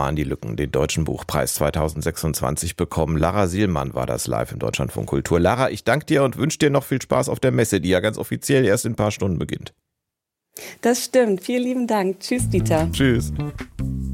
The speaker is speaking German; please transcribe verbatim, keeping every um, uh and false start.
Roman Die Lücken, den Deutschen Buchpreis zweitausendsechsundzwanzig bekommen. Lara Sielmann war das live im Deutschlandfunk Kultur. Lara, ich danke dir und wünsche dir noch viel Spaß auf der Messe, die ja ganz offiziell erst in ein paar Stunden beginnt. Das stimmt. Vielen lieben Dank. Tschüss, Dieter. Tschüss.